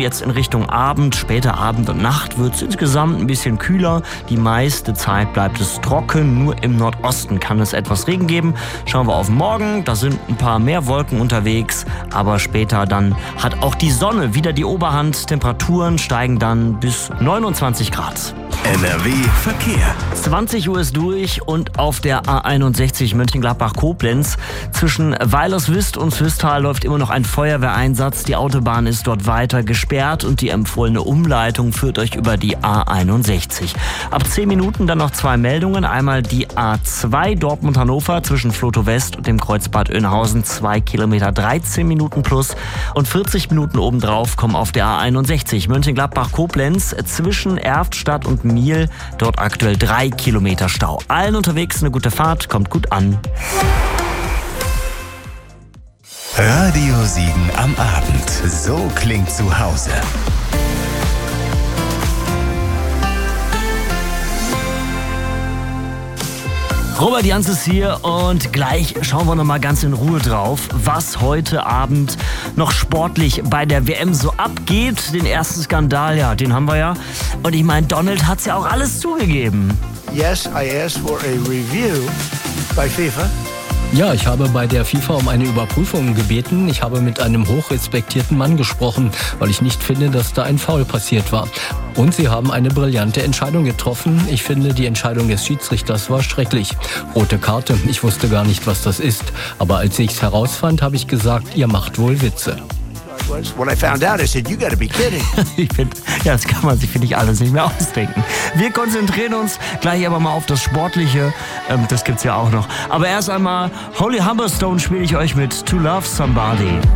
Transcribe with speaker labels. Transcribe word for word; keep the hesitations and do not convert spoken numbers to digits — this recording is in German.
Speaker 1: jetzt in Richtung Abend, später Abend und Nacht wird es insgesamt ein bisschen kühler. Die meiste Zeit bleibt es trocken, nur im Nordosten kann es etwas Regen geben. Schauen wir auf morgen, da sind ein paar mehr Wolken unterwegs, aber später dann hat auch die Sonne wieder die Oberhand. Temperaturen steigen dann bis neunundzwanzig Grad.
Speaker 2: N R W Verkehr.
Speaker 1: zwanzig Uhr ist durch und auf der A einundsechzig Mönchengladbach-Koblenz zwischen Weilerswist und Swisttal läuft immer noch ein Feuerwehreinsatz. Die Autobahn ist dort weiter gesperrt und die empfohlene Umleitung führt euch über die A einundsechzig. Ab zehn Minuten dann noch zwei Meldungen. Einmal die A zwei Dortmund-Hannover zwischen Floto West und dem Kreuzbad Oeynhausen, zwei Kilometer, dreizehn Minuten plus. Und vierzig Minuten obendrauf kommen auf der A einundsechzig Mönchengladbach-Koblenz zwischen Erftstadt und Miel, dort aktuell drei Kilometer Stau. Allen unterwegs eine gute Fahrt, kommt gut an.
Speaker 2: Radio Siegen am Abend. So klingt zu Hause.
Speaker 1: Robert Jans ist hier und gleich schauen wir noch mal ganz in Ruhe drauf, was heute Abend noch sportlich bei der W M so abgeht. Den ersten Skandal, ja, den haben wir ja. Und ich meine, Donald hat's ja auch alles zugegeben.
Speaker 3: Yes, I asked for a review by FIFA.
Speaker 4: Ja, ich habe bei der FIFA um eine Überprüfung gebeten. Ich habe mit einem hochrespektierten Mann gesprochen, weil ich nicht finde, dass da ein Foul passiert war. Und sie haben eine brillante Entscheidung getroffen. Ich finde, die Entscheidung des Schiedsrichters war schrecklich. Rote Karte, ich wusste gar nicht, was das ist. Aber als ich es herausfand, habe ich gesagt, ihr macht wohl Witze.
Speaker 3: When I found out, I said, you gotta be kidding.
Speaker 1: Ich finde, ja, das kann man sich, finde ich, alles nicht mehr ausdenken. Wir konzentrieren uns gleich aber mal auf das Sportliche. Ähm, das gibt's ja auch noch. Aber erst einmal, Holly Humberstone spiele ich euch mit To Love Somebody.